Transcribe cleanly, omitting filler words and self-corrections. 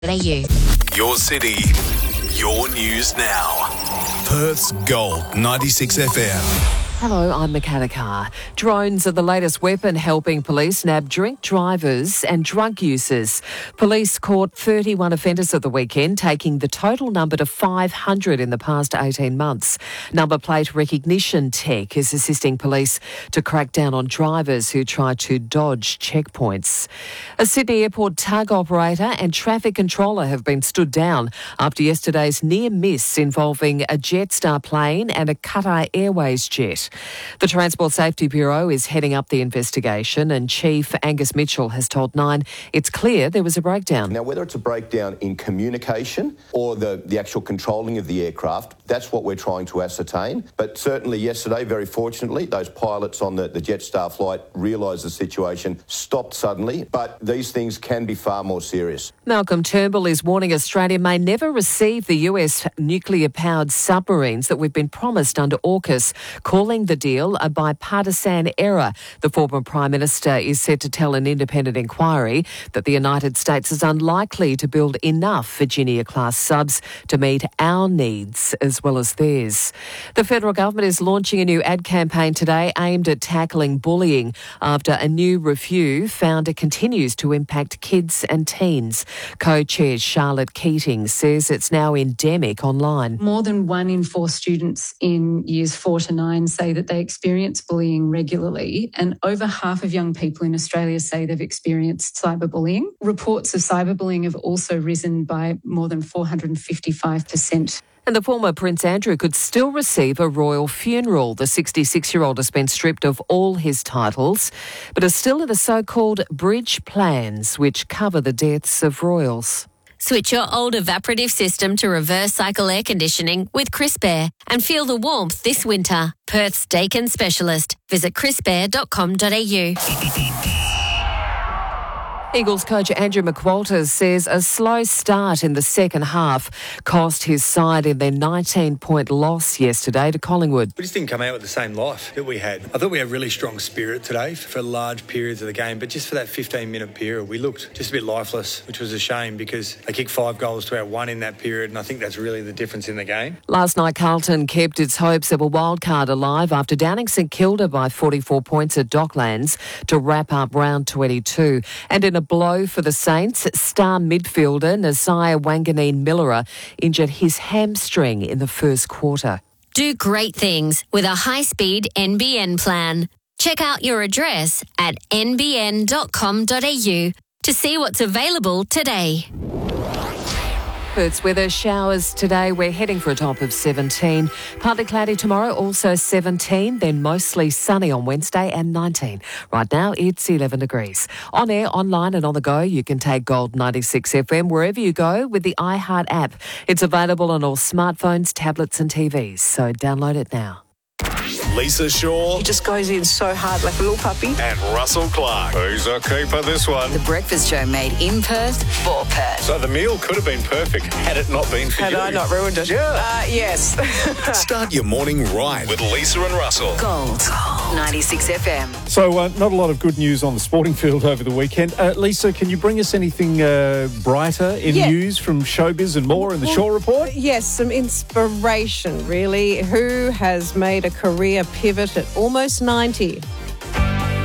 Your city, your news now. Perth's Gold 96 FM. Hello, I'm Makana Carr. Drones are the latest weapon helping police nab drink drivers and drug users. Police caught 31 offenders at the weekend, taking the total number to 500 in the past 18 months. Number plate recognition tech is assisting police to crack down on drivers who try to dodge checkpoints. A Sydney Airport tug operator and traffic controller have been stood down after yesterday's near miss involving a Jetstar plane and a Qatar Airways jet. The Transport Safety Bureau is heading up the investigation, and Chief Angus Mitchell has told Nine it's clear there was a breakdown. Now, whether it's a breakdown in communication or the actual controlling of the aircraft, that's what we're trying to ascertain. But certainly yesterday, very fortunately, those pilots on the Jetstar flight realised the situation, stopped suddenly, but these things can be far more serious. Malcolm Turnbull is warning Australia may never receive the US nuclear-powered submarines that we've been promised under AUKUS, calling the deal a bipartisan error. The former Prime Minister is said to tell an independent inquiry that the United States is unlikely to build enough Virginia-class subs to meet our needs as well as theirs. The federal government is launching a new ad campaign today aimed at tackling bullying after a new review found it continues to impact kids and teens. Co-chair Charlotte Keating says it's now endemic online. More than 1 in 4 students in years 4 to 9 say that they experience bullying regularly, and over half of young people in Australia say they've experienced cyberbullying. Reports of cyberbullying have also risen by more than 455%. And the former Prince Andrew could still receive a royal funeral. The 66-year-old has been stripped of all his titles, but is still in the so-called bridge plans, which cover the deaths of royals. Switch your old evaporative system to reverse cycle air conditioning with Crisp Air and feel the warmth this winter. Perth's Dakin specialist. Visit crispair.com.au. Eagles coach Andrew McWalters says a slow start in the second half cost his side in their 19-point loss yesterday to Collingwood. We just didn't come out with the same life that we had. I thought we had really strong spirit today for large periods of the game, but just for that 15-minute period, we looked just a bit lifeless, which was a shame because they kicked 5 goals to our 1 in that period, and I think that's really the difference in the game. Last night, Carlton kept its hopes of a wild card alive after downing St Kilda by 44 points at Docklands to wrap up round 22. And in a blow for the Saints, star midfielder Nasiah Wanganeen-Millera injured his hamstring in the first quarter. Do great things with a high-speed NBN plan. Check out your address at nbn.com.au to see what's available today. Perth's weather, showers today. We're heading for a top of 17. Partly cloudy tomorrow, also 17. Then mostly sunny on Wednesday and 19. Right now, it's 11 degrees. On air, online and on the go, you can take Gold 96 FM wherever you go with the iHeart app. It's available on all smartphones, tablets and TVs. So download it now. Lisa Shaw. He just goes in so hard like a little puppy. And Russell Clark. Who's a keeper this one? The Breakfast Show made in Perth for Perth. So the meal could have been perfect had it not been for you. Had I not ruined it? Yeah. Yes. Start your morning right with Lisa and Russell. Gold 96 FM. So not a lot of good news on the sporting field over the weekend. Lisa, can you bring us anything brighter in news from showbiz and more in the Shaw Report? Yes, some inspiration, really. Who has made a career pivot at almost 90?